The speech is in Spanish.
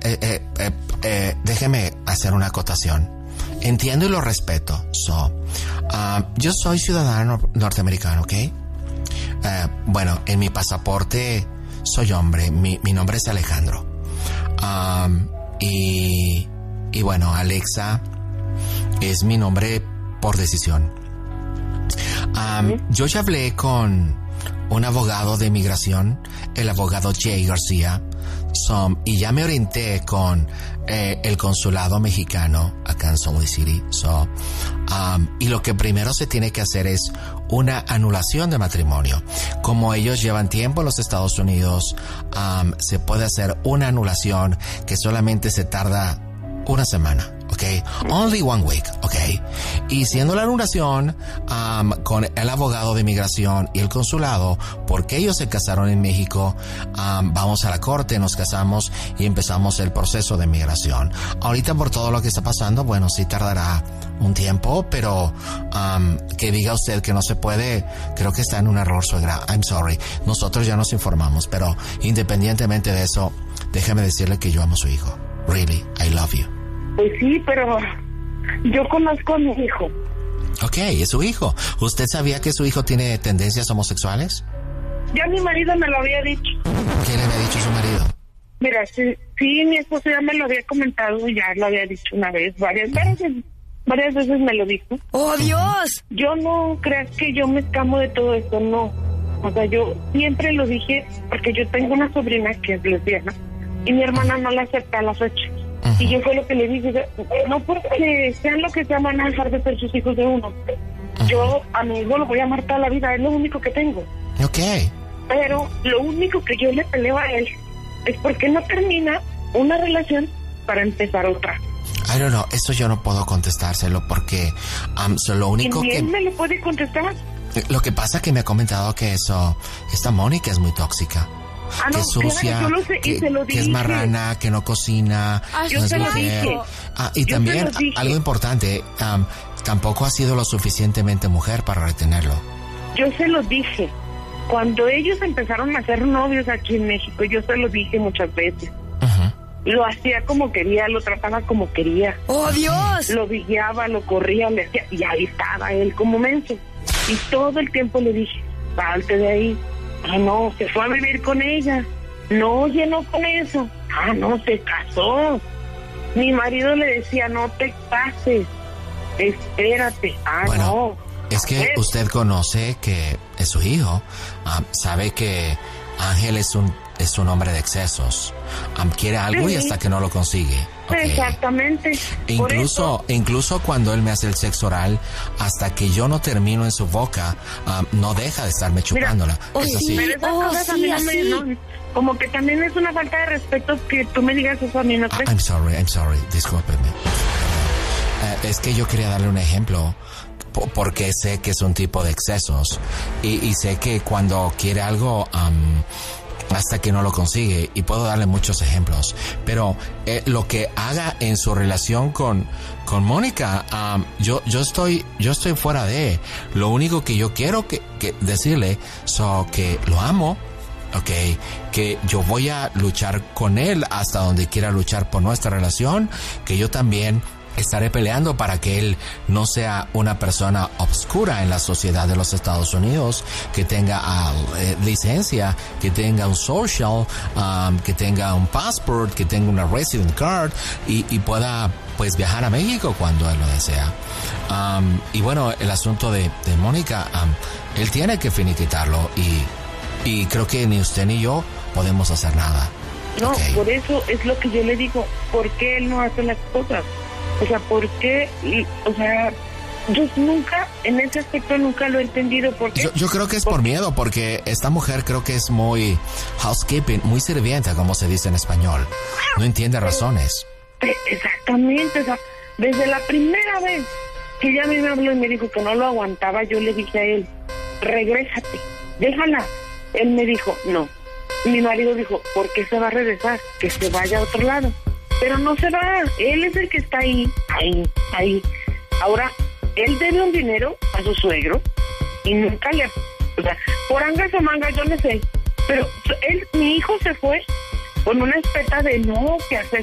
déjeme hacer una acotación. Entiendo y lo respeto. Yo soy ciudadano norteamericano, ¿ok? Bueno, en mi pasaporte soy hombre. Mi nombre es Alejandro. Y bueno, Alexa es mi nombre por decisión. Yo ya hablé con un abogado de inmigración, el abogado Jay García, y ya me orienté con el consulado mexicano acá en Salt Lake City. Y lo que primero se tiene que hacer es una anulación de matrimonio. Como ellos llevan tiempo en los Estados Unidos, se puede hacer una anulación que solamente se tarda una semana. Okay, only 1 week, okay. Y siendo la anulación con el abogado de inmigración y el consulado, porque ellos se casaron en México, vamos a la corte, nos casamos y empezamos el proceso de inmigración. Ahorita por todo lo que está pasando, bueno, sí tardará un tiempo, pero que diga usted que no se puede, creo que está en un error, suegra. I'm sorry. Nosotros ya nos informamos, pero independientemente de eso, déjeme decirle que yo amo a su hijo. Really, I love you. Pues sí, pero yo conozco a mi hijo. Ok, es su hijo. ¿Usted sabía que su hijo tiene tendencias homosexuales? Ya mi marido me lo había dicho. ¿Qué le había dicho su marido? Mira, sí, mi esposo ya me lo había comentado, ya lo había dicho una vez, varias veces me lo dijo. ¡Oh, Dios! Yo no creas que yo me escamo de todo esto, no. O sea, yo siempre lo dije, porque yo tengo una sobrina que es lesbiana, y mi hermana no la acepta a la fecha. Y yo fue lo que le dije, no porque sean lo que sean van a dejar de ser sus hijos de uno. Yo a mi hijo lo voy a amar toda la vida, es lo único que tengo. Ok. Pero lo único que yo le peleo a él es porque no termina una relación para empezar otra. I don't know, eso yo no puedo contestárselo porque lo único ¿Y que... él me lo puede contestar? Lo que pasa es que me ha comentado que esta Mónica es muy tóxica. No, que es sucia, claro, yo lo sé, y se lo que es dije. marrana, que no cocina, yo no es se lo mujer. dije. Y Yo también, se lo dije. algo importante, tampoco ha sido lo suficientemente mujer para retenerlo. Yo se lo dije. Cuando ellos empezaron a ser novios aquí en México, yo se lo dije muchas veces. Lo hacía como quería, lo trataba como quería. ¡Oh, Dios! Lo vigiaba, lo corría, le hacía, y ahí estaba él como menso. Y todo el tiempo le dije, salte de ahí. No, se fue a vivir con ella. No, llenó con eso. No, se casó. Mi marido le decía, no te cases, espérate. Bueno, no. Es que usted conoce que es su hijo, sabe que Ángel es un hombre de excesos, quiere algo y hasta que no lo consigue. Okay. Exactamente. Incluso cuando él me hace el sexo oral, hasta que yo no termino en su boca, no deja de estarme chupándola. Mira, sí. Pero esas cosas a mí no, como que también es una falta de respeto que tú me digas eso a mí, ¿no crees? I'm sorry, discúlpeme. Es que yo quería darle un ejemplo porque sé que es un tipo de excesos y sé que cuando quiere algo hasta que no lo consigue, y puedo darle muchos ejemplos, pero lo que haga en su relación con Mónica, yo estoy fuera de. Lo único que yo quiero que decirle que lo amo, okay, que yo voy a luchar con él hasta donde quiera luchar por nuestra relación, que yo también estaré peleando para que él no sea una persona obscura en la sociedad de los Estados Unidos, que tenga licencia, que tenga un social, que tenga un passport, que tenga una resident card y pueda pues viajar a México cuando él lo desea. Y bueno, el asunto de Mónica, él tiene que finiquitarlo y creo que ni usted ni yo podemos hacer nada. No, Okay. Por eso es lo que yo le digo, ¿por qué él no hace las cosas? O sea, ¿por qué? O sea, yo nunca, en ese aspecto nunca lo he entendido. ¿Por qué? Yo creo que es por miedo, porque esta mujer creo que es muy housekeeping, muy sirvienta, como se dice en español. No entiende razones. Exactamente, o sea, desde la primera vez que ella a mí me habló y me dijo que no lo aguantaba, yo le dije a él, regrésate, déjala. Él me dijo, no. Mi marido dijo, ¿por qué se va a regresar? Que se vaya a otro lado. Pero no se va, él es el que está ahí. Ahora, él debe un dinero a su suegro y nunca le... O sea, por angas o mangas, yo no sé. Pero mi hijo se fue con una espeta de no, que hacer